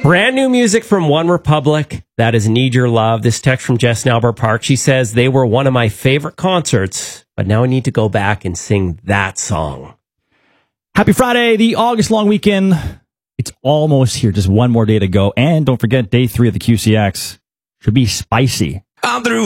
Brand new music from One Republic. That is Need Your Love. This text from Jess in Albert Park. She says, they were one of my favorite concerts, but now I need to go back and sing that song. Happy Friday, the August long weekend. It's almost here. Just one more day to go. And don't forget, day 3 of the QCX should be spicy. I'm through.